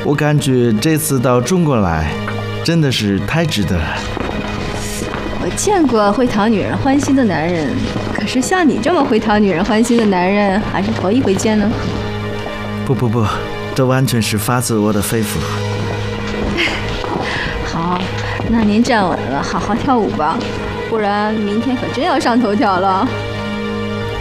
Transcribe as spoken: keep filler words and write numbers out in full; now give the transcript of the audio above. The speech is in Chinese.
我感觉这次到中国来，真的是太值得了。 我见过会讨女人欢心的男人，可是像你这么会讨女人欢心的男人，还是头一回见呢。 不不不，这完全是发自我的肺腑。 好，那您站稳了，好好跳舞吧，不然明天可真要上头条了。